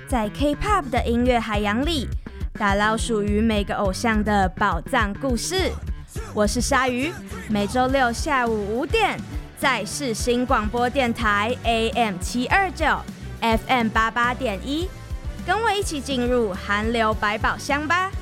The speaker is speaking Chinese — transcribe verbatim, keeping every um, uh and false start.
在 K-pop 的音乐海洋里打捞属于每个偶像的宝藏故事。我是鲨鱼，每周六下午五点在世新广播电台 A M 七二九 F M 八八点一，跟我一起进入韩流百宝箱吧。